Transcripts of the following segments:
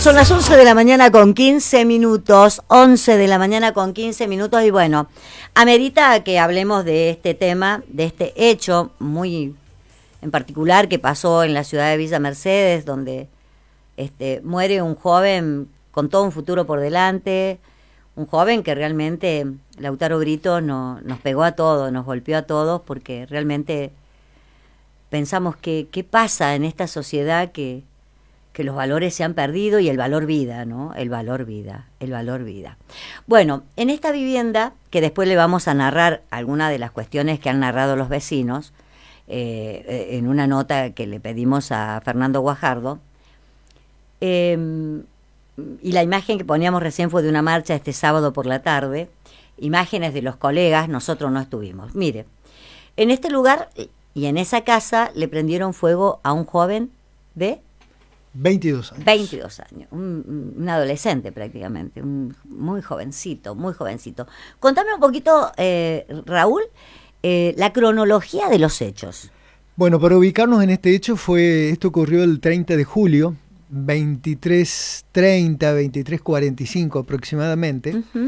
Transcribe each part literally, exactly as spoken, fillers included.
Son las once de la mañana con quince minutos, once de la mañana con quince minutos y bueno, amerita que hablemos de este tema, de este hecho muy en particular que pasó en la ciudad de Villa Mercedes, donde este, muere un joven con todo un futuro por delante, un joven que realmente, Lautaro Brito, no, nos pegó a todos, nos golpeó a todos, porque realmente pensamos que qué pasa en esta sociedad que... que los valores se han perdido y el valor vida, ¿no? El valor vida, el valor vida. Bueno, en esta vivienda, que después le vamos a narrar algunas de las cuestiones que han narrado los vecinos, eh, en una nota que le pedimos a Fernando Guajardo, eh, y la imagen que poníamos recién fue de una marcha este sábado por la tarde, imágenes de los colegas, nosotros no estuvimos. Mire, en este lugar y en esa casa le prendieron fuego a un joven de... veintidós años. veintidós años, un, un adolescente prácticamente, un muy jovencito, muy jovencito. Contame un poquito, eh, Raúl, eh, la cronología de los hechos. Bueno, para ubicarnos en este hecho, fue esto ocurrió el treinta de julio, veintitrés treinta, veintitrés cuarenta y cinco aproximadamente. Uh-huh.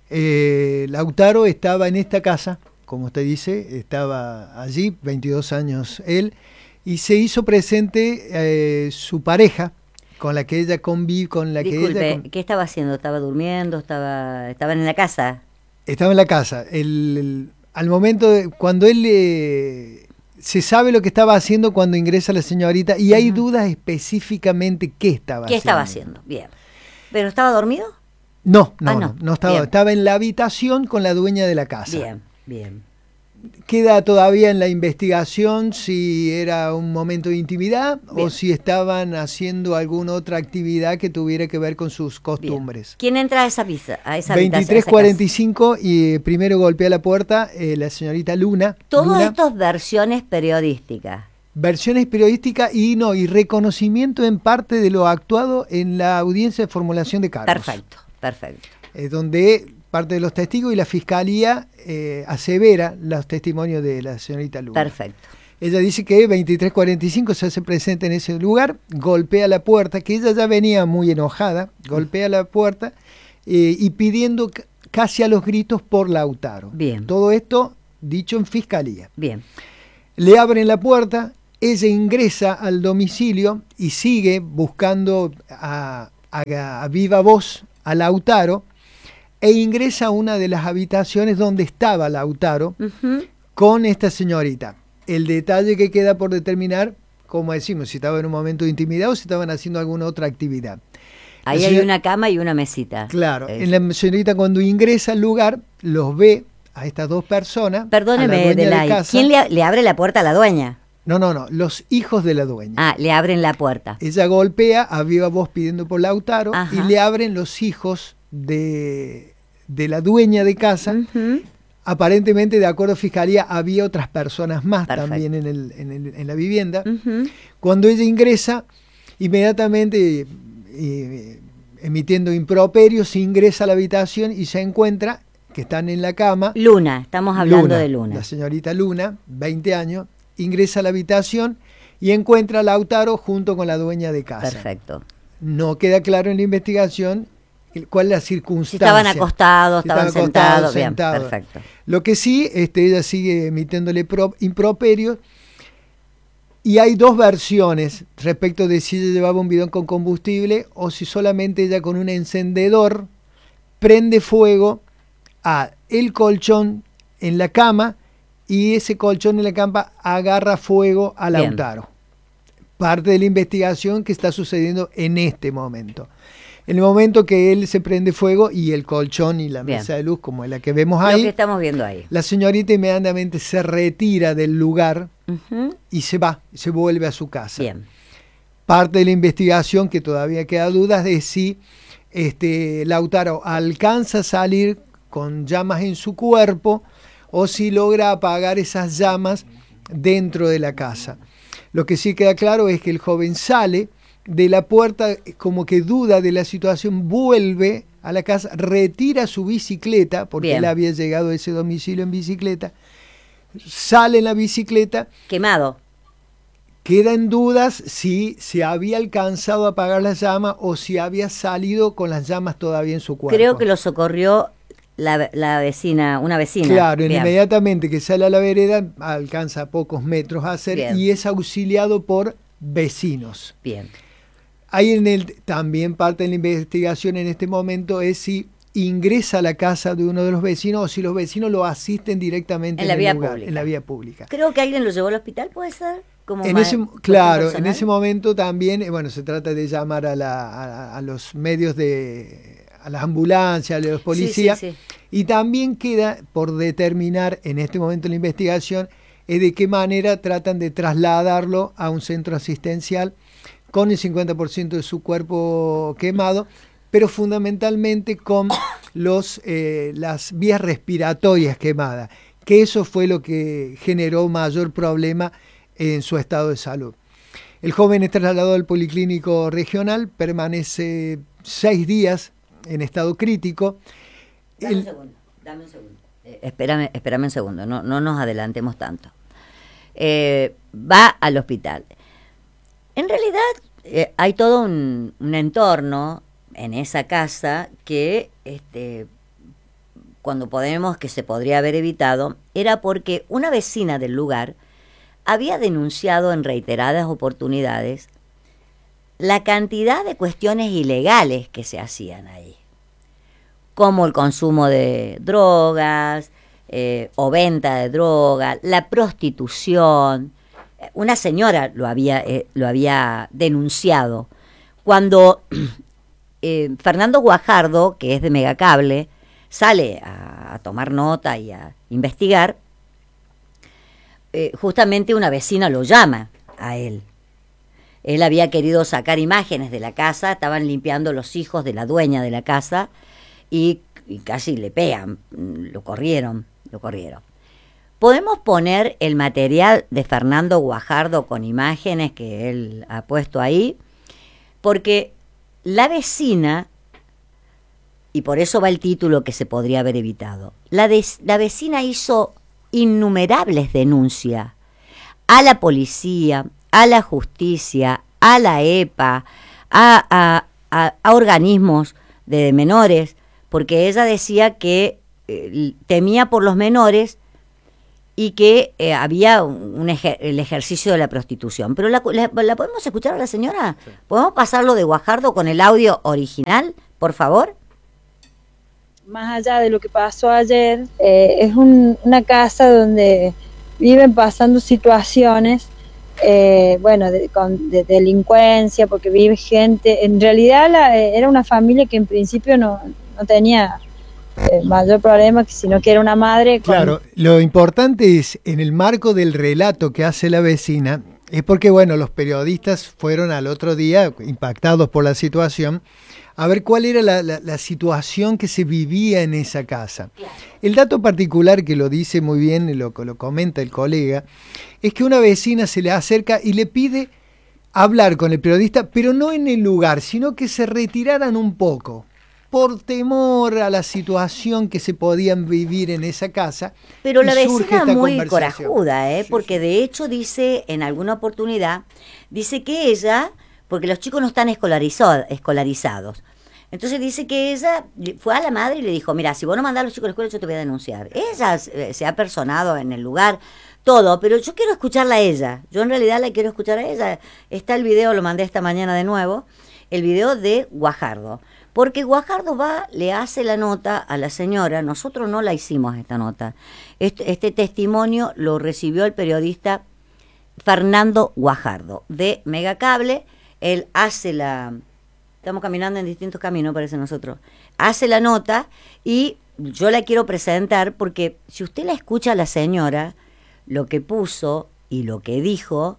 eh, Lautaro estaba en esta casa, como usted dice, estaba allí, veintidós años él, y se hizo presente eh, su pareja, con la que ella convive, con la Disculpe, que ella... Con... ¿qué estaba haciendo? ¿Estaba durmiendo? ¿Estaba estaban en la casa? Estaba en la casa. El, el, al momento, de, cuando él... Eh, se sabe lo que estaba haciendo cuando ingresa la señorita, y hay uh-huh. dudas específicamente qué estaba ¿Qué haciendo. ¿Qué estaba haciendo? Bien. ¿Pero estaba dormido? No, no, ah, no, no, no estaba. Bien. Estaba en la habitación con la dueña de la casa. Bien, bien. Queda todavía en la investigación si era un momento de intimidad Bien. o si estaban haciendo alguna otra actividad que tuviera que ver con sus costumbres. Bien. ¿Quién entra a esa pizza? A esa veintitrés cuarenta y cinco y eh, primero golpea la puerta eh, la señorita Luna. Todo Luna, esto es versiones periodísticas. Versiones periodísticas y no y reconocimiento en parte de lo actuado en la audiencia de formulación de cargos. Perfecto, perfecto. Eh, donde parte de los testigos y la fiscalía eh, asevera los testimonios de la señorita Luna. Perfecto. Ella dice que veintitrés cuarenta y cinco se hace presente en ese lugar, golpea la puerta, que ella ya venía muy enojada, golpea la puerta eh, y pidiendo c- casi a los gritos por Lautaro. Bien. Todo esto dicho en fiscalía. Bien. Le abren la puerta, ella ingresa al domicilio y sigue buscando a, a, a viva voz a Lautaro, e ingresa a una de las habitaciones donde estaba Lautaro uh-huh. con esta señorita. El detalle que queda por determinar, como decimos, si estaba en un momento de intimidad o si estaban haciendo alguna otra actividad. Ahí señor... hay una cama y una mesita. Claro, eh. en la señorita cuando ingresa al lugar, los ve a estas dos personas. Perdóneme, de la casa. ¿Quién le, le abre la puerta a la dueña? No, no, no, los hijos de la dueña. Ah, le abren la puerta. Ella golpea a viva voz pidiendo por Lautaro. Ajá. Y le abren los hijos de, de la dueña de casa. Uh-huh. Aparentemente, de acuerdo a fiscalía, había otras personas más Perfecto. también en, el, en, el, en la vivienda. Uh-huh. Cuando ella ingresa, inmediatamente eh, emitiendo improperios, ingresa a la habitación y se encuentra que están en la cama. Luna, estamos hablando Luna, de Luna. La señorita Luna, veinte años, ingresa a la habitación y encuentra a Lautaro junto con la dueña de casa. Perfecto. No queda claro en la investigación cuál es la circunstancia. Si estaban acostados, si estaban, estaban sentados, bien, sentados. Perfecto. Lo que sí, este, ella sigue emitiéndole pro, improperios, y hay dos versiones respecto de si ella llevaba un bidón con combustible o si solamente ella con un encendedor prende fuego a el colchón en la cama y ese colchón en la cama agarra fuego a Lautaro. Bien. Parte de la investigación que está sucediendo en este momento. En el momento que él se prende fuego y el colchón y la Bien. mesa de luz, como es la que vemos ahí, lo que estamos viendo ahí, la señorita inmediatamente se retira del lugar uh-huh. y se va, se vuelve a su casa. Bien. Parte de la investigación, que todavía queda dudas, de si este, Lautaro alcanza a salir con llamas en su cuerpo o si logra apagar esas llamas dentro de la casa. Lo que sí queda claro es que el joven sale de la puerta, como que duda de la situación, vuelve a la casa, retira su bicicleta, porque Bien. él había llegado a ese domicilio en bicicleta, sale en la bicicleta. Quemado. queda en dudas si se había alcanzado a apagar las llamas o si había salido con las llamas todavía en su cuerpo. Creo que lo socorrió la, la vecina, una vecina. Claro, Bien. Inmediatamente que sale a la vereda, alcanza pocos metros a hacer Bien. Y es auxiliado por vecinos. Bien. Ahí en el, también parte de la investigación en este momento es si ingresa a la casa de uno de los vecinos o si los vecinos lo asisten directamente en, la en, vía el lugar, pública. en la vía pública. Creo que alguien lo llevó al hospital, ¿puede ser? Como en ese, claro, en ese momento también, bueno, se trata de llamar a, la, a, a los medios de, a las ambulancias, a los policías, sí, sí, sí. Y también queda por determinar en este momento la investigación es de qué manera tratan de trasladarlo a un centro asistencial con el cincuenta por ciento de su cuerpo quemado, pero fundamentalmente con los, eh, las vías respiratorias quemadas, que eso fue lo que generó mayor problema en su estado de salud. El joven es trasladado al policlínico regional, permanece seis días en estado crítico. Dame el, un segundo, dame un segundo. Eh, espérame, espérame un segundo, no, no nos adelantemos tanto. Eh, va al hospital. En realidad eh, hay todo un, un entorno en esa casa que este, cuando podemos que se podría haber evitado era porque una vecina del lugar había denunciado en reiteradas oportunidades la cantidad de cuestiones ilegales que se hacían ahí, como el consumo de drogas eh, o venta de drogas, la prostitución. Una señora lo había, eh, lo había denunciado. Cuando eh, Fernando Guajardo, que es de Megacable, sale a, a tomar nota y a investigar, eh, justamente una vecina lo llama a él. Él había querido sacar imágenes de la casa, estaban limpiando los hijos de la dueña de la casa y, y casi le pegan, lo corrieron, lo corrieron. Podemos poner el material de Fernando Guajardo con imágenes que él ha puesto ahí, porque la vecina, y por eso va el título que se podría haber evitado, la, de, la vecina hizo innumerables denuncias a la policía, a la justicia, a la E P A, a, a, a, a organismos de menores, porque ella decía que eh, temía por los menores y que eh, había un ejer- el ejercicio de la prostitución. Pero la, la, ¿la podemos escuchar a la señora? Sí. ¿Podemos pasarlo de Guajardo con el audio original, por favor? Más allá de lo que pasó ayer, eh, es un, una casa donde viven pasando situaciones, eh, bueno, de, con, de delincuencia, porque vive gente. En realidad la, eh, era una familia que en principio no, no tenía el mayor problema, sino que era una madre con... Claro, lo importante es, en el marco del relato que hace la vecina, es porque, bueno, los periodistas fueron al otro día, impactados por la situación, a ver cuál era la, la, la situación que se vivía en esa casa. El dato particular que lo dice muy bien, lo, lo comenta el colega, es que una vecina se le acerca y le pide hablar con el periodista, pero no en el lugar, sino que se retiraran un poco, por temor a la situación que se podían vivir en esa casa. Pero la vecina muy corajuda, ¿eh? Sí, porque sí. De hecho dice, en alguna oportunidad, dice que ella, porque los chicos no están escolarizados, escolarizados, entonces dice que ella fue a la madre y le dijo, mira, si vos no mandás a los chicos a la escuela, yo te voy a denunciar. Ella se ha personado en el lugar, todo, pero yo quiero escucharla a ella, yo en realidad la quiero escuchar a ella. Está el video, lo mandé esta mañana de nuevo, el video de Guajardo. Porque Guajardo va, le hace la nota a la señora, nosotros no la hicimos esta nota. Este, este testimonio lo recibió el periodista Fernando Guajardo de Megacable. Él hace la... Estamos caminando en distintos caminos, parece nosotros. Hace la nota y yo la quiero presentar porque si usted la escucha a la señora, lo que puso y lo que dijo,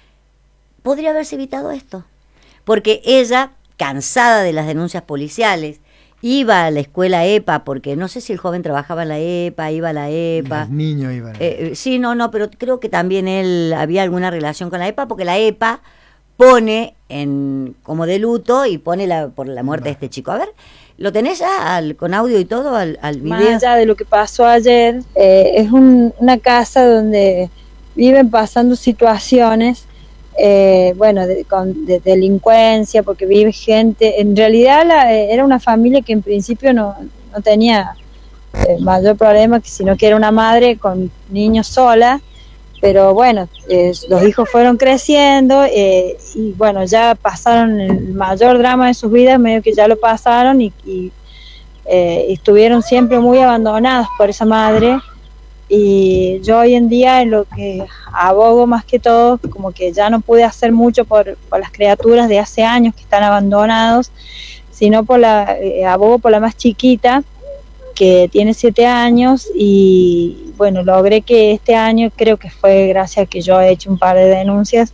podría haberse evitado esto. Porque ella... cansada de las denuncias policiales, iba a la escuela E P A, porque no sé si el joven trabajaba en la E P A, iba a la E P A. Los niños iban. Eh, sí, no, no, pero creo que también él había alguna relación con la E P A, porque la E P A pone en como de luto y pone la, por la muerte de este chico. A ver, ¿lo tenés ya al, con audio y todo al, al video? Más allá de lo que pasó ayer, eh, es un, una casa donde viven pasando situaciones, eh, bueno, de, con de delincuencia, porque vive gente, en realidad la, era una familia que en principio no, no tenía eh, mayor problema, sino que era una madre con niños sola, pero bueno, eh, los hijos fueron creciendo eh, y bueno, ya pasaron el mayor drama de sus vidas, medio que ya lo pasaron y, y eh, estuvieron siempre muy abandonados por esa madre. Y yo hoy en día en lo que abogo más que todo, como que ya no pude hacer mucho por, por las criaturas de hace años que están abandonados, sino por la eh, abogo por la más chiquita, que tiene siete años, y bueno, logré que este año, creo que fue gracias a que yo he hecho un par de denuncias,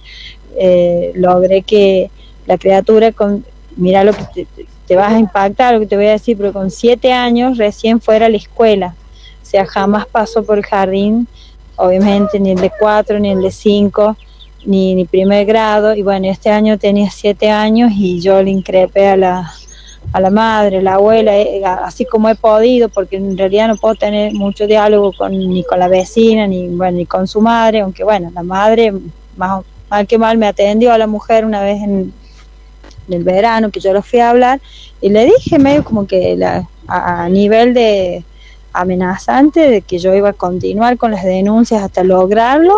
eh, logré que la criatura, con mira lo que te, te vas a impactar lo que te voy a decir, pero con siete años recién fuera a la escuela, o sea, jamás pasó por el jardín, obviamente ni el de cuatro, ni el de cinco, ni, ni primer grado, y bueno, este año tenía siete años y yo le increpé a la a la madre, la abuela, eh, así como he podido, porque en realidad no puedo tener mucho diálogo con, ni con la vecina, ni, bueno, ni con su madre, aunque bueno, la madre, más mal que mal, me atendió a la mujer una vez en, en el verano, que yo lo fui a hablar, y le dije medio como que la, a, a nivel de amenazante, de que yo iba a continuar con las denuncias hasta lograrlo,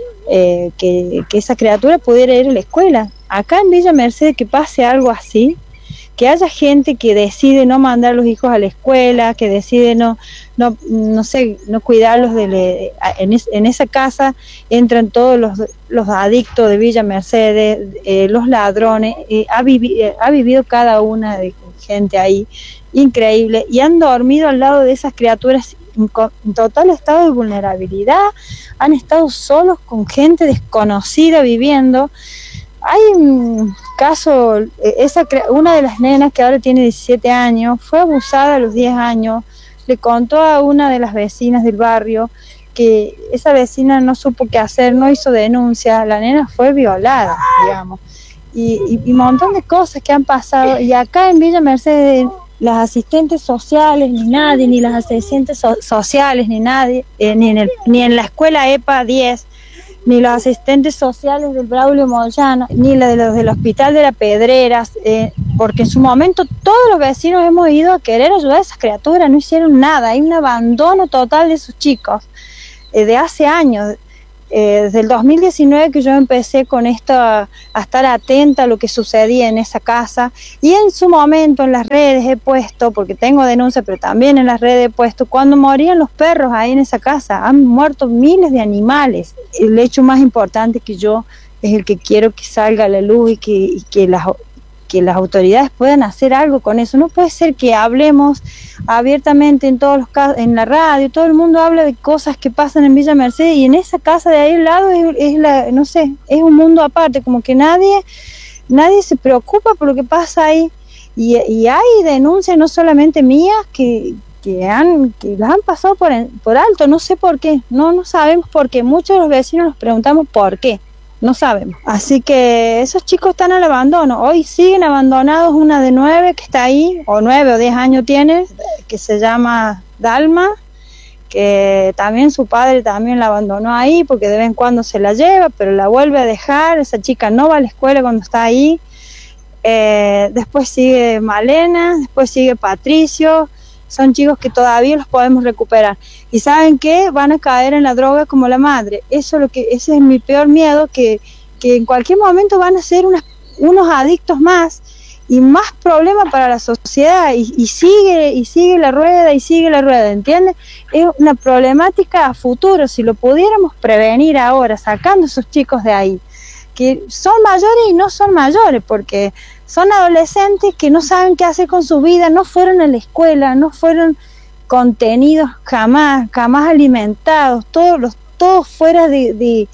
eh, que, que esa criatura pudiera ir a la escuela. Acá en Villa Mercedes que pase algo así, que haya gente que decide no mandar a los hijos a la escuela, que decide no, no, no sé, no cuidarlos de le, en, es, en esa casa entran todos los, los adictos de Villa Mercedes, eh, los ladrones, eh, ha, vivi, eh, ha vivido cada una de gente ahí, increíble, y han dormido al lado de esas criaturas en, en total estado de vulnerabilidad, han estado solos con gente desconocida viviendo. Hay un caso, esa, una de las nenas que ahora tiene diecisiete años, fue abusada a los diez años, le contó a una de las vecinas del barrio que esa vecina no supo qué hacer, no hizo denuncia, la nena fue violada, digamos, y, y, y un montón de cosas que han pasado, y acá en Villa Mercedes las asistentes sociales, ni nadie, ni las asistentes so, sociales, ni nadie, eh, ni, en el, ni en la escuela E P A diez, ni los asistentes sociales del Braulio Moyano, ni la de los del Hospital de la Pedreras, eh, porque en su momento todos los vecinos hemos ido a querer ayudar a esas criaturas, no hicieron nada, hay un abandono total de esos chicos, eh, de hace años, eh, desde el dos mil diecinueve que yo empecé con esto a, a estar atenta a lo que sucedía en esa casa, y en su momento en las redes he puesto, porque tengo denuncias, pero también en las redes he puesto, cuando morían los perros ahí en esa casa, han muerto miles de animales. El hecho más importante que yo es el que quiero que salga a la luz y que, y que las que las autoridades puedan hacer algo con eso. No puede ser que hablemos abiertamente en todos los casos, en la radio, todo el mundo habla de cosas que pasan en Villa Mercedes, y en esa casa de ahí al lado es, es la, no sé, es un mundo aparte, como que nadie, nadie se preocupa por lo que pasa ahí, y, y hay denuncias no solamente mías que que han que las han pasado por, por alto, no sé por qué, no no sabemos por qué, muchos de los vecinos nos preguntamos por qué, no sabemos. Así que esos chicos están al abandono, hoy siguen abandonados, una de nueve que está ahí, o nueve o diez años tiene, que se llama Dalma, que también su padre también la abandonó ahí, porque de vez en cuando se la lleva, pero la vuelve a dejar, esa chica no va a la escuela cuando está ahí. Eh, después sigue Malena, después sigue Patricio, son chicos que todavía los podemos recuperar, y saben que van a caer en la droga como la madre. Eso es lo que, ese es mi peor miedo, que, que en cualquier momento van a ser unas, unos adictos más, y más problemas para la sociedad, y, y sigue y sigue la rueda y sigue la rueda, ¿entiendes? Es una problemática a futuro. Si lo pudiéramos prevenir ahora, sacando a esos chicos de ahí, que son mayores y no son mayores, porque son adolescentes que no saben qué hacer con su vida, no fueron a la escuela, no fueron contenidos jamás, jamás alimentados, todos los todos fuera de, de,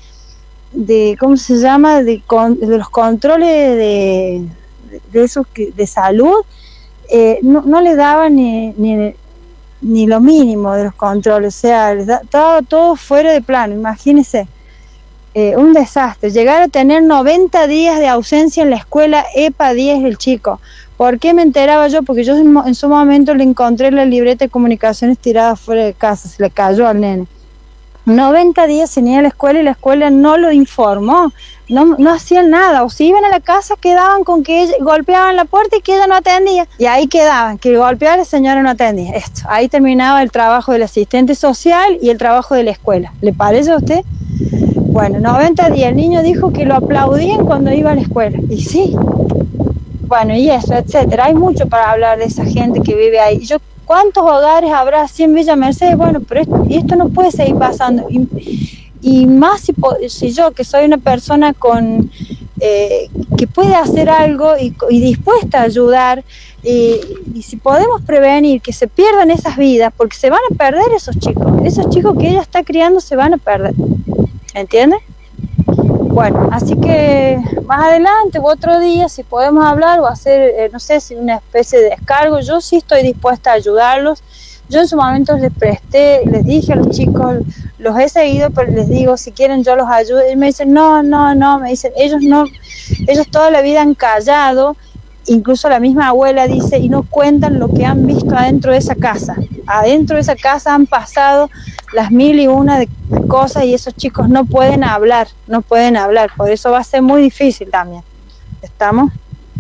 de ¿cómo se llama? De, de los controles de, de, de esos que, de salud, eh, no, no les daban ni, ni, ni lo mínimo de los controles, o sea, les da, estaba todo fuera de plano, imagínense. Eh, un desastre, llegar a tener noventa días de ausencia en la escuela E P A diez el chico. ¿Por qué me enteraba yo? Porque yo en, en su momento le encontré la libreta de comunicaciones tirada fuera de casa, se le cayó al nene. noventa días sin ir a la escuela, y la escuela no lo informó. no, no hacían nada, o si iban a la casa quedaban con que ella, golpeaban la puerta y que ella no atendía, y ahí quedaban, que golpeaba la señora no atendía, esto, ahí terminaba el trabajo del asistente social y el trabajo de la escuela. ¿Le parece a usted? Bueno, noventa días, el niño dijo que lo aplaudían cuando iba a la escuela, y sí, bueno, y eso, etcétera. Hay mucho para hablar de esa gente que vive ahí. Yo, ¿cuántos hogares habrá así en Villa Mercedes? Bueno, pero esto, y esto no puede seguir pasando. Y, y más si, si yo, que soy una persona con eh, que puede hacer algo y, y dispuesta a ayudar, eh, y si podemos prevenir que se pierdan esas vidas, porque se van a perder esos chicos, esos chicos que ella está criando se van a perder, ¿entiendes? Bueno, así que más adelante u otro día, si podemos hablar o hacer, eh, no sé, si una especie de descargo, yo sí estoy dispuesta a ayudarlos. Yo en su momento les presté, les dije a los chicos, los he seguido, pero les digo, si quieren yo los ayudo. Y me dicen, no, no, no, me dicen, ellos no, ellos toda la vida han callado, incluso la misma abuela dice, y no cuentan lo que han visto adentro de esa casa. Adentro de esa casa han pasado las mil y una de cosas y esos chicos no pueden hablar, no pueden hablar, por eso va a ser muy difícil también. ¿Estamos?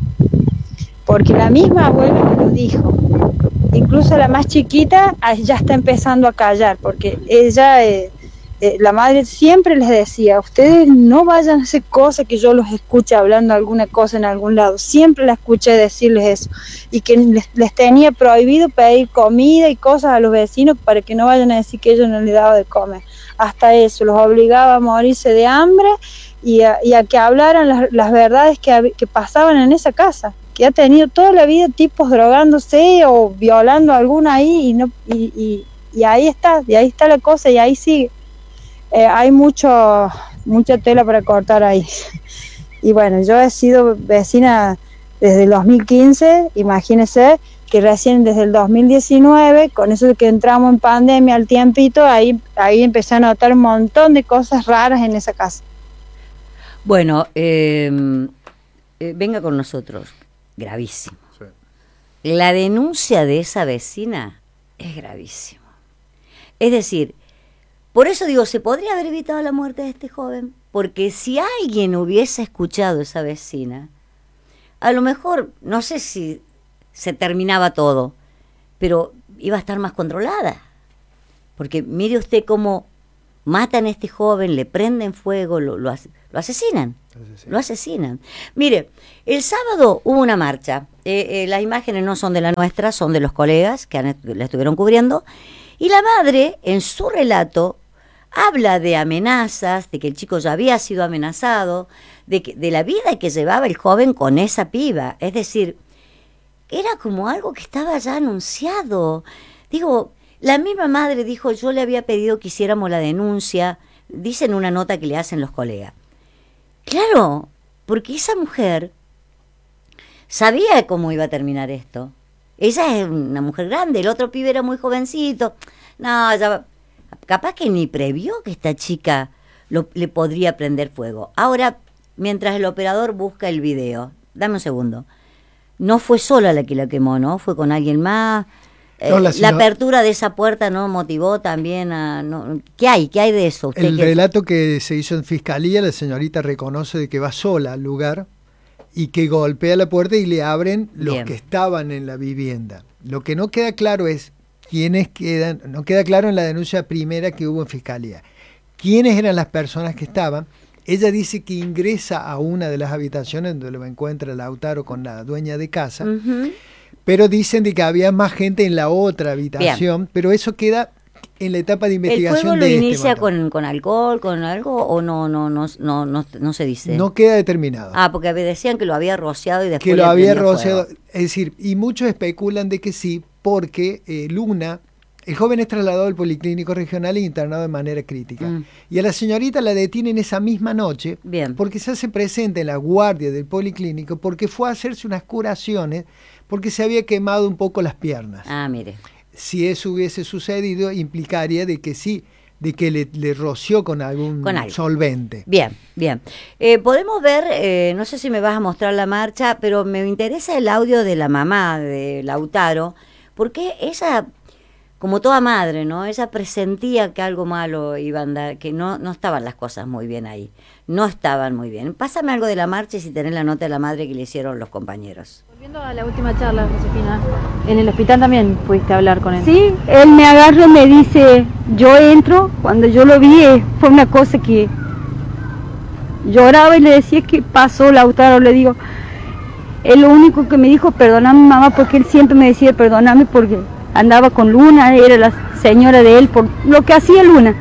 Porque la misma abuela me lo dijo. Incluso la más chiquita ya está empezando a callar, porque ella, eh, eh, la madre siempre les decía, ustedes no vayan a hacer cosas que yo los escuche hablando alguna cosa en algún lado, siempre la escuché decirles eso, y que les, les tenía prohibido pedir comida y cosas a los vecinos para que no vayan a decir que ellos no les daban de comer, hasta eso, los obligaba a morirse de hambre y a, y a que hablaran las, las verdades que, que pasaban en esa casa, que ha tenido toda la vida tipos drogándose o violando a alguna ahí y no y, y, y ahí está, y ahí está la cosa y ahí sigue. Eh, hay mucho mucha tela para cortar ahí. Y bueno, yo he sido vecina desde el dos mil quince, imagínense que recién desde el dos mil diecinueve, con eso de que entramos en pandemia al tiempito, ahí, ahí empecé a notar un montón de cosas raras en esa casa. Bueno, eh, eh, venga con nosotros. Gravísimo. Sí. La denuncia de esa vecina es gravísimo. Es decir, por eso digo, se podría haber evitado la muerte de este joven, porque si alguien hubiese escuchado a esa vecina, a lo mejor, no sé si se terminaba todo, pero iba a estar más controlada. Porque mire usted cómo matan a este joven, le prenden fuego, lo, lo, lo asesinan. Lo asesinan. Mire, el sábado hubo una marcha. Eh, eh, las imágenes no son de la nuestra, son de los colegas que han, la estuvieron cubriendo. Y la madre, en su relato, habla de amenazas, de que el chico ya había sido amenazado, de, que, de la vida que llevaba el joven con esa piba. Es decir, era como algo que estaba ya anunciado. Digo, la misma madre dijo, yo le había pedido que hiciéramos la denuncia, dice en una nota que le hacen los colegas. Claro, porque esa mujer sabía cómo iba a terminar esto. Ella es una mujer grande, el otro pibe era muy jovencito. No, ya, capaz que ni previó que esta chica lo, le podría prender fuego. Ahora, mientras el operador busca el video, dame un segundo. No fue sola la que la quemó, ¿no? Fue con alguien más. Eh, no, la, la apertura de esa puerta no motivó también a... No, ¿qué hay? ¿Qué hay de eso? ¿Usted el que... relato que se hizo en fiscalía, la señorita reconoce de que va sola al lugar y que golpea la puerta y le abren los Bien. que estaban en la vivienda. Lo que no queda claro es quiénes quedan, no queda claro en la denuncia primera que hubo en fiscalía. ¿Quiénes eran las personas que estaban? Ella dice que ingresa a una de las habitaciones donde lo encuentra Lautaro con la dueña de casa, uh-huh. pero dicen de que había más gente en la otra habitación, Bien. pero eso queda en la etapa de investigación. ¿El fuego lo de inicia este con, con alcohol, con algo o no no, no no no no se dice? No queda determinado. Ah, porque decían que lo había rociado y después que lo le había rociado, fuego. Es decir, y muchos especulan de que sí, porque eh, Luna, el joven es trasladado al Policlínico Regional e internado de manera crítica. Mm. Y a la señorita la detienen esa misma noche Bien. porque se hace presente en la guardia del Policlínico porque fue a hacerse unas curaciones porque se había quemado un poco las piernas. Ah, mire. Si eso hubiese sucedido, implicaría de que sí, de que le, le roció con algún con algo. solvente. Bien, bien. Eh, podemos ver, eh, no sé si me vas a mostrar la marcha, pero me interesa el audio de la mamá de Lautaro, porque ella como toda madre, ¿no? Ella presentía que algo malo iba a andar, que no, no estaban las cosas muy bien ahí. No estaban muy bien. Pásame algo de la marcha y si tenés la nota de la madre que le hicieron los compañeros. Volviendo a la última charla, Josefina, en el hospital también pudiste hablar con él. Sí, él me agarra y me dice, yo entro, cuando yo lo vi eh, fue una cosa que lloraba y le decía, ¿qué pasó, Lautaro? Le digo, él lo único que me dijo, perdóname mamá, porque él siempre me decía, perdóname porque andaba con Luna, era la señora de él, por lo que hacía Luna.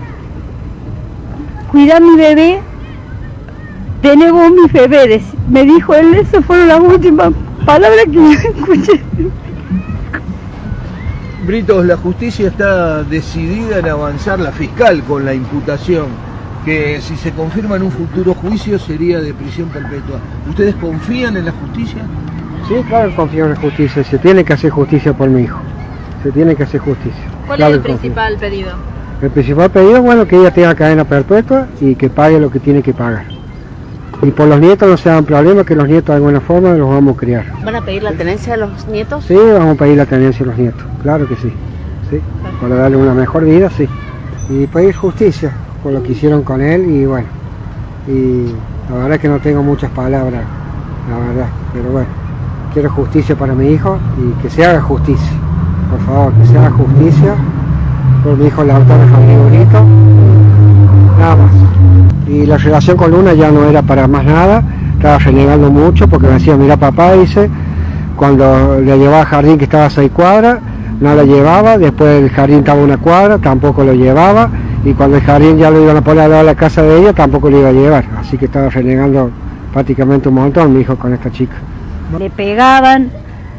Cuida a mi bebé, tené vos mi bebé, me dijo él, esas fueron las últimas palabras que yo escuché. Britos, la justicia está decidida en avanzar, la fiscal, con la imputación, que si se confirma en un futuro juicio sería de prisión perpetua. ¿Ustedes confían en la justicia? Sí, claro, confío en la justicia. Se tiene que hacer justicia por mi hijo. Se tiene que hacer justicia. ¿Cuál claro, es el principal confío. pedido? El principal pedido, bueno, que ella tenga cadena perpetua y que pague lo que tiene que pagar. Y por los nietos no se hagan problemas, que los nietos de alguna forma los vamos a criar. ¿Van a pedir la tenencia de los nietos? Sí, vamos a pedir la tenencia de los nietos, claro que sí. sí. Para darle una mejor vida, sí. Y pedir justicia por lo que hicieron con él y bueno. Y la verdad es que no tengo muchas palabras, la verdad. Pero bueno, quiero justicia para mi hijo y que se haga justicia. Por favor, que se haga justicia por mi hijo Lautaro Javier Brito. Nada más. Y la relación con Luna ya no era para más nada, estaba renegando mucho porque me decía, mira papá, dice, cuando le llevaba al jardín que estaba a seis cuadras, no la llevaba, después el jardín estaba a una cuadra, tampoco lo llevaba, y cuando el jardín ya lo iban a poner al lado de la casa de ella, tampoco lo iba a llevar, así que estaba renegando prácticamente un montón mi hijo con esta chica. Le pegaban.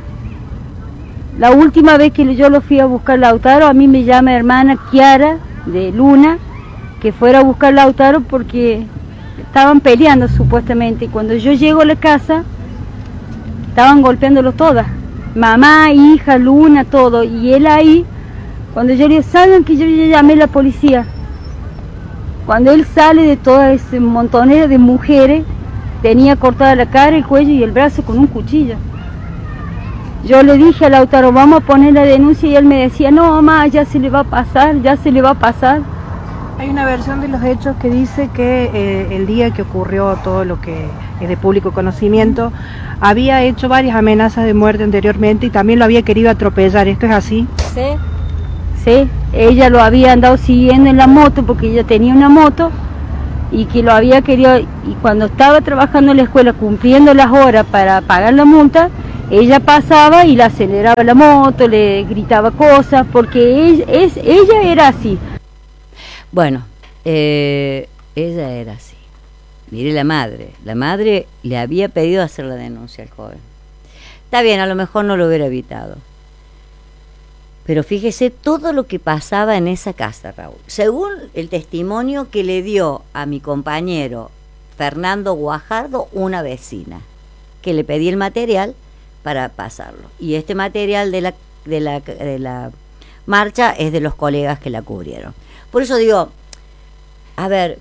La última vez que yo lo fui a buscar Lautaro, a mí me llama hermana Kiara de Luna, que fuera a buscar Lautaro porque estaban peleando supuestamente. Y cuando yo llego a la casa, estaban golpeándolo todas. Mamá, hija, Luna, todo. Y él ahí, cuando yo le digo, salgan que yo ya llamé a la policía. Cuando él sale de toda ese montonero de mujeres, tenía cortada la cara, el cuello y el brazo con un cuchillo. Yo le dije a Lautaro, vamos a poner la denuncia, y él me decía, no mamá, ya se le va a pasar, ya se le va a pasar. Hay una versión de los hechos que dice que eh, el día que ocurrió todo lo que es de público conocimiento, había hecho varias amenazas de muerte anteriormente y también lo había querido atropellar. ¿Esto es así? Sí, sí, ella lo había andado siguiendo en la moto porque ella tenía una moto y que lo había querido, y cuando estaba trabajando en la escuela cumpliendo las horas para pagar la multa, ella pasaba y le aceleraba la moto, le gritaba cosas, porque ella, es, ella era así. Bueno, eh, ella era así. Mire la madre. La madre le había pedido hacer la denuncia al joven. Está bien, a lo mejor no lo hubiera evitado. Pero fíjese todo lo que pasaba en esa casa, Raúl. Según el testimonio que le dio a mi compañero Fernando Guajardo, una vecina, que le pedí el material para pasarlo. Y este material de la, de la, de la marcha es de los colegas que la cubrieron. Por eso digo, a ver,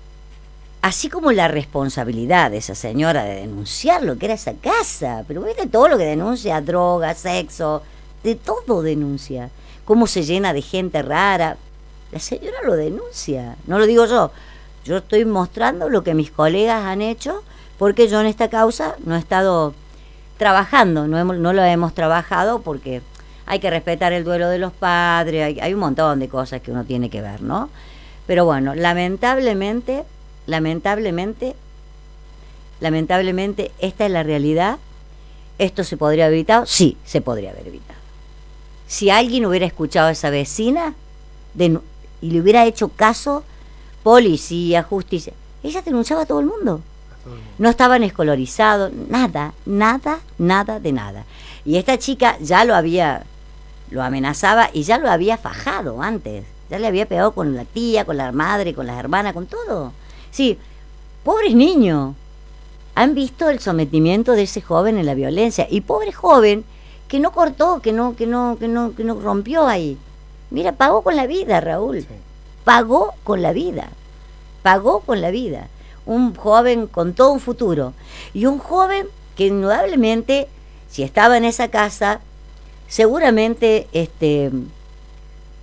así como la responsabilidad de esa señora de denunciar lo que era esa casa, pero ve de todo lo que denuncia, droga, sexo, de todo denuncia, cómo se llena de gente rara, la señora lo denuncia, no lo digo yo, yo estoy mostrando lo que mis colegas han hecho, porque yo en esta causa no he estado trabajando, no, hemos, no lo hemos trabajado porque hay que respetar el duelo de los padres, hay, hay un montón de cosas que uno tiene que ver, ¿no? Pero bueno, lamentablemente, lamentablemente, lamentablemente, esta es la realidad. ¿Esto se podría haber evitado? Sí, se podría haber evitado. Si alguien hubiera escuchado a esa vecina de, y le hubiera hecho caso, policía, justicia, ella denunciaba a todo el mundo. No estaban escolarizados, nada, nada, nada de nada. Y esta chica ya lo había, lo amenazaba y ya lo había fajado antes. Ya le había pegado con la tía, con la madre, con las hermanas, con todo. Sí, pobres niños. Han visto el sometimiento de ese joven en la violencia. Y pobre joven que no cortó, que no, que no, que no, que no rompió ahí. Mira, pagó con la vida, Raúl. Sí. Pagó con la vida. Pagó con la vida. Un joven con todo un futuro. Y un joven que indudablemente, si estaba en esa casa, seguramente este,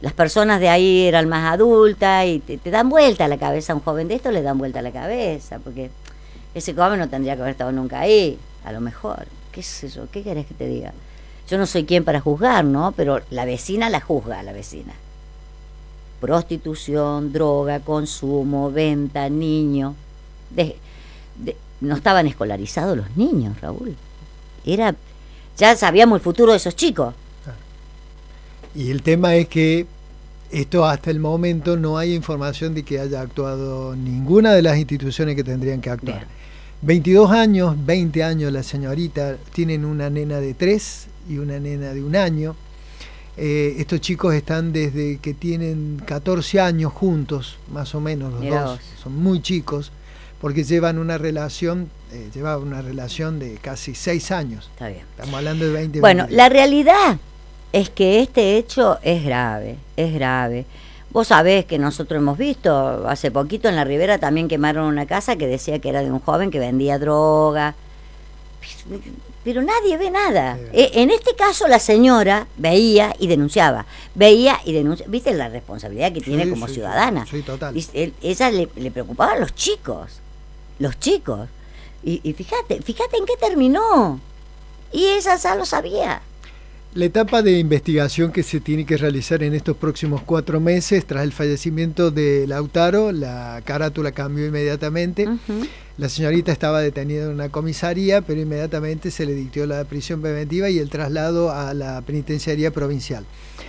las personas de ahí eran más adultas y te, te dan vuelta a la cabeza. A un joven de esto le dan vuelta a la cabeza, porque ese joven no tendría que haber estado nunca ahí, a lo mejor. ¿Qué sé yo? ¿Qué querés que te diga? Yo no soy quien para juzgar, ¿no? Pero la vecina la juzga a la vecina. Prostitución, droga, consumo, venta, niño. De, de, no estaban escolarizados los niños, Raúl. Era, ya sabíamos el futuro de esos chicos. Y el tema es que esto hasta el momento no hay información de que haya actuado ninguna de las instituciones que tendrían que actuar. Bien. veintidós años, veinte años la señorita, tienen una nena de tres y una nena de un año. Eh, estos chicos están desde que tienen catorce años juntos, más o menos los Mirá dos, vos. Son muy chicos, porque llevan una relación, eh, llevaban una relación de casi seis años. Está bien. Estamos hablando de veinte. Bueno, veinte. La realidad es que este hecho es grave, es grave. Vos sabés que nosotros hemos visto, hace poquito en la Ribera también quemaron una casa que decía que era de un joven que vendía droga, pero nadie ve nada. Eh, en este caso la señora veía y denunciaba, veía y denunciaba. ¿Viste la responsabilidad que tiene sí, como sí, ciudadana? Sí, total. Y, él, ella le, le preocupaban los chicos, los chicos. Y, y fíjate, fíjate en qué terminó. Y ella ya lo sabía. La etapa de investigación que se tiene que realizar en estos próximos cuatro meses, tras el fallecimiento de Lautaro, la carátula cambió inmediatamente. Uh-huh. La señorita estaba detenida en una comisaría, pero inmediatamente se le dictó la prisión preventiva y el traslado a la penitenciaría provincial.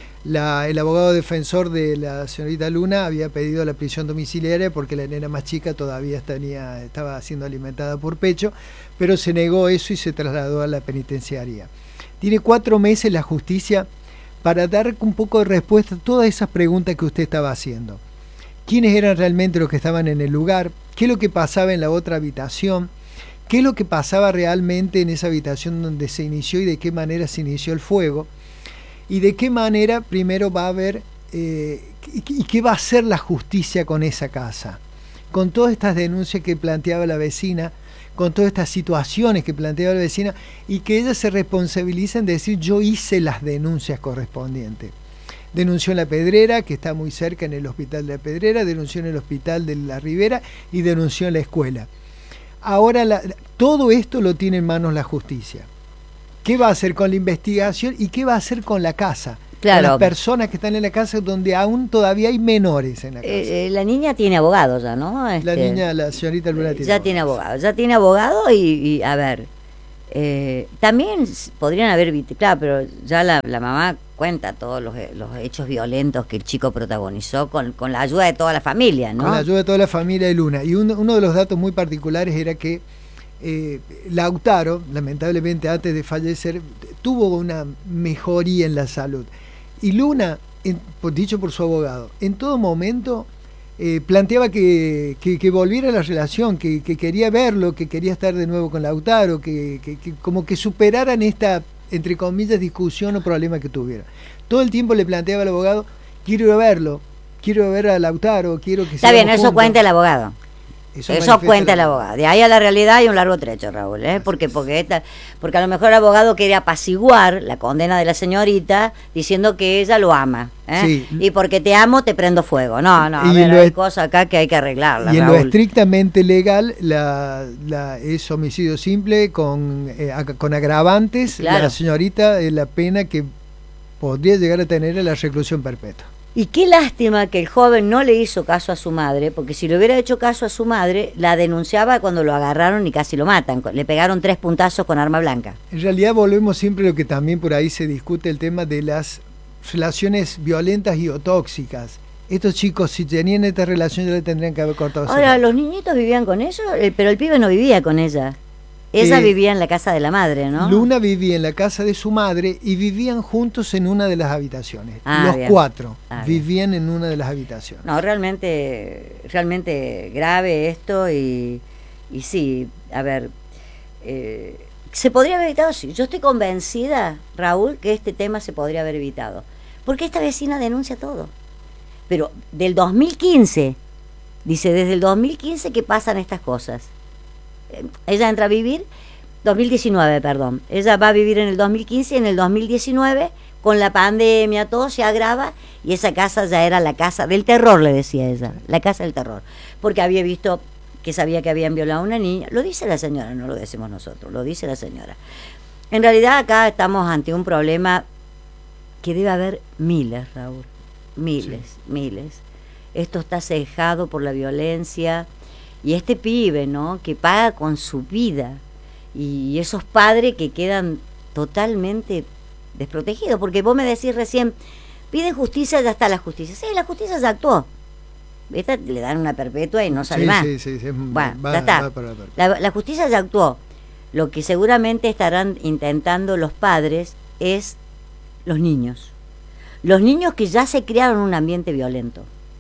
La, el abogado defensor de la señorita Luna había pedido la prisión domiciliaria porque la nena más chica todavía tenía, estaba siendo alimentada por pecho, pero se negó eso y se trasladó a la penitenciaría. Tiene cuatro meses la justicia para dar un poco de respuesta a todas esas preguntas que usted estaba haciendo. ¿Quiénes eran realmente los que estaban en el lugar? ¿Qué es lo que pasaba en la otra habitación? ¿Qué es lo que pasaba realmente en esa habitación donde se inició y de qué manera se inició el fuego? ¿Y de qué manera primero va a haber eh, y qué va a hacer la justicia con esa casa? Con todas estas denuncias que planteaba la vecina, con todas estas situaciones que planteaba la vecina, y que ellas se responsabilizan de decir yo hice las denuncias correspondientes. Denunció en La Pedrera, que está muy cerca en el hospital de La Pedrera, denunció en el hospital de La Ribera y denunció en la escuela. Ahora la, todo esto lo tiene en manos la justicia. ¿Qué va a hacer con la investigación y qué va a hacer con la casa? Claro. Con las personas que están en la casa donde aún todavía hay menores en la casa. Eh, eh, la niña tiene abogado ya, ¿no? Este, la niña, la señorita Luna tiene ya abogado. tiene abogado, ya tiene abogado y, y a ver, eh, también podrían haber, claro, pero ya la, la mamá cuenta todos los, los hechos violentos que el chico protagonizó con, con la ayuda de toda la familia, ¿no? Con la ayuda de toda la familia de Luna. Y un, uno de los datos muy particulares era que eh, Lautaro, lamentablemente antes de fallecer, tuvo una mejoría en la salud. Y Luna, en, por, dicho por su abogado, en todo momento eh, planteaba que, que, que volviera a la relación, que, que quería verlo, que quería estar de nuevo con Lautaro, que, que, que como que superaran esta, entre comillas, discusión o problema que tuviera. Todo el tiempo le planteaba al abogado, quiero ir a verlo, quiero ver a Lautaro, quiero que Está bien, eso juntos. Cuenta el abogado. Eso, Eso cuenta el abogado. De ahí a la realidad hay un largo trecho, Raúl, ¿eh? Porque, porque, esta, porque a lo mejor el abogado quiere apaciguar la condena de la señorita diciendo que ella lo ama. ¿eh? Sí. Y porque te amo te prendo fuego. No, no, a ver, hay cosas acá que hay que arreglarlas. Y en Raúl. Lo estrictamente legal la, la es homicidio simple con, eh, con agravantes. Claro. La señorita es la pena que podría llegar a tener la reclusión perpetua. Y qué lástima que el joven no le hizo caso a su madre, porque si le hubiera hecho caso a su madre, la denunciaba cuando lo agarraron y casi lo matan. Le pegaron tres puntazos con arma blanca. En realidad volvemos siempre a lo que también por ahí se discute, el tema de las relaciones violentas y o tóxicas. Estos chicos, si tenían esta relación, ya le tendrían que haber cortado. Ahora, los niñitos vivían con ellos, pero el pibe no vivía con ella. Ella eh, vivía en la casa de la madre, ¿no? Luna vivía en la casa de su madre y vivían juntos en una de las habitaciones. Ah, Los bien. cuatro ah, vivían bien. en una de las habitaciones. No, realmente, realmente grave esto y, y sí, a ver, eh, se podría haber evitado, sí. Yo estoy convencida, Raúl, que este tema se podría haber evitado. Porque esta vecina denuncia todo. Pero del dos mil quince, dice, desde el dos mil quince que pasan estas cosas. Ella entra a vivir, dos mil diecinueve, perdón. Ella va a vivir en el dos mil quince y en el dos mil diecinueve, con la pandemia, todo se agrava, y esa casa ya era la casa del terror, le decía ella, la casa del terror, porque había visto que sabía que habían violado a una niña. Lo dice la señora, no lo decimos nosotros, lo dice la señora. En realidad acá estamos ante un problema que debe haber miles, Raúl, miles, sí. miles. Esto está cejado por la violencia, y este pibe, ¿no?, que paga con su vida, y esos padres que quedan totalmente desprotegidos, porque vos me decís recién, piden justicia, ya está la justicia. Sí, la justicia ya actuó. Esta le dan una perpetua y no sale sí, más. Sí, sí, sí. Bueno, va, ya está. Va para la, la, la justicia ya actuó. Lo que seguramente estarán intentando los padres es los niños. Los niños que ya se criaron en un ambiente violento.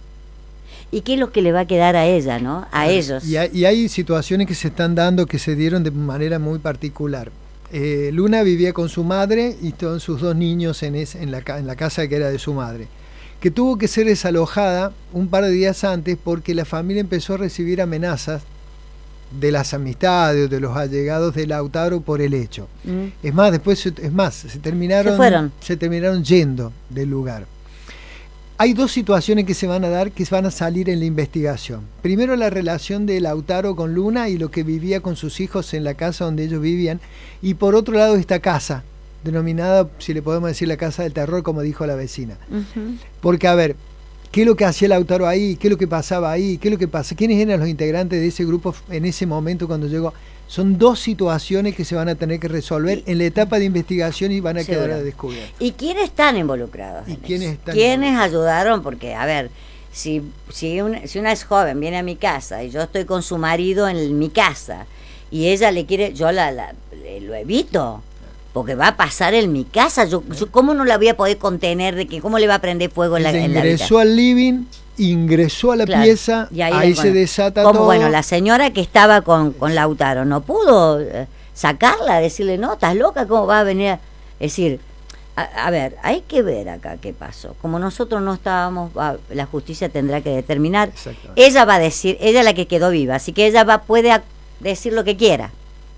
¿Y qué es lo que le va a quedar a ella, no? A ellos. Y hay, y hay situaciones que se están dando que se dieron de manera muy particular. Eh, Luna vivía con su madre y con sus dos niños en, es, en, la, en la casa que era de su madre, que tuvo que ser desalojada un par de días antes porque la familia empezó a recibir amenazas de las amistades, de los allegados de Lautaro por el hecho. Mm. Es más, después, es más, se terminaron, se fueron. se terminaron yendo del lugar. Hay dos situaciones que se van a dar, que van a salir en la investigación. Primero, la relación de Lautaro con Luna y lo que vivía con sus hijos en la casa donde ellos vivían. Y por otro lado, esta casa, denominada, si le podemos decir, la casa del terror, como dijo la vecina. Uh-huh. Porque, a ver, ¿qué es lo que hacía Lautaro ahí? ¿Qué es lo que pasaba ahí? ¿Qué es lo que pasa? ¿Quiénes eran los integrantes de ese grupo en ese momento cuando llegó? Son dos situaciones que se van a tener que resolver en la etapa de investigación y van a Seguro. quedar a descubierto. ¿Y quiénes están involucrados? ¿Y en quiénes eso? están ¿Quiénes ayudaron? Porque, a ver, si, si, una, si una es joven, viene a mi casa y yo estoy con su marido en mi casa y ella le quiere, yo la, la lo evito. Porque va a pasar en mi casa. Yo, yo ¿cómo no la voy a poder contener? De que ¿cómo le va a prender fuego en la, en la vida? Ingresó al living, ingresó a la claro, pieza, y ahí, ahí se desata como, todo. Bueno, la señora que estaba con, con Lautaro no pudo eh, sacarla, decirle, no, estás loca, ¿cómo va a venir? A... Es decir, a, a ver, hay que ver acá qué pasó. Como nosotros no estábamos, va, la justicia tendrá que determinar. Ella va a decir, ella es la que quedó viva, así que ella va puede a, decir lo que quiera.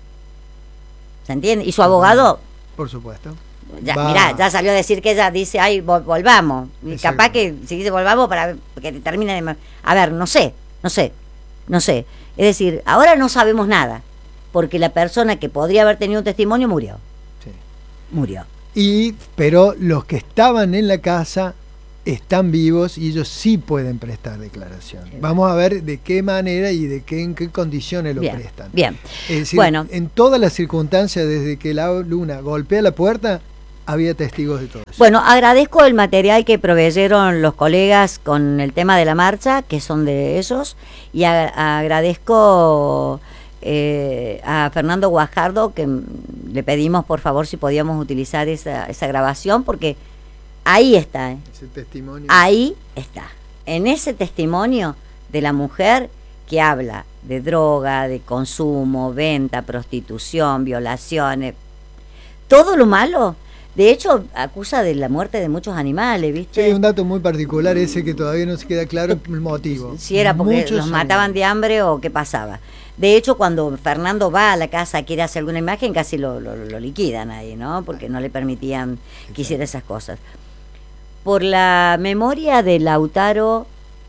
¿Se entiende? Y su abogado... Por supuesto. Ya, mirá, ya salió a decir que ella dice, ay, vol volvamos. Y capaz que si dice volvamos para que termine de... A ver, no sé, no sé, no sé. Es decir, ahora no sabemos nada, porque la persona que podría haber tenido un testimonio murió. Sí. Murió. Y, pero los que estaban en la casa están vivos y ellos sí pueden prestar declaración. Sí. Vamos a ver de qué manera y de qué en qué condiciones lo bien, prestan. Bien. Es decir, bueno. en todas las circunstancias, desde que la Luna golpea la puerta, había testigos de todo eso. Bueno, agradezco el material que proveyeron los colegas con el tema de la marcha, que son de ellos, y a, agradezco eh, a Fernando Guajardo, que le pedimos por favor si podíamos utilizar esa, esa grabación, porque ahí está, ¿eh? Ese testimonio. Ahí está. En ese testimonio de la mujer que habla de droga, de consumo, venta, prostitución, violaciones, todo lo malo. De hecho, acusa de la muerte de muchos animales, ¿viste? Sí, un dato muy particular ese que todavía no se queda claro el motivo. Si era porque muchos los mataban animales. de hambre o qué pasaba. De hecho, cuando Fernando va a la casa, quiere hacer alguna imagen, casi lo, lo, lo liquidan ahí, ¿no? Porque no le permitían que hiciera esas cosas. Por la memoria de Lautaro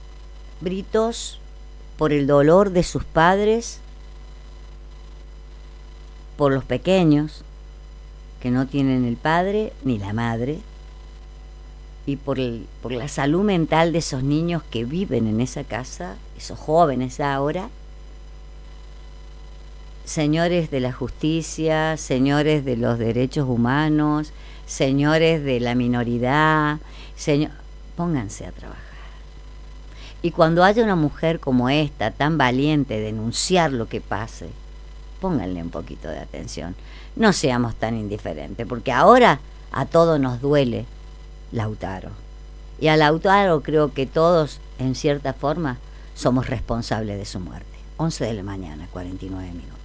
Britos, por el dolor de sus padres, por los pequeños que no tienen el padre ni la madre, y por, el, por la salud mental de esos niños que viven en esa casa, esos jóvenes ahora, señores de la justicia, señores de los derechos humanos, señores de la minoridad, señor, pónganse a trabajar. Y cuando haya una mujer como esta, tan valiente, denunciar lo que pase, pónganle un poquito de atención. No seamos tan indiferentes, porque ahora a todos nos duele Lautaro. Y a Lautaro creo que todos, en cierta forma, somos responsables de su muerte. once de la mañana, cuarenta y nueve minutos.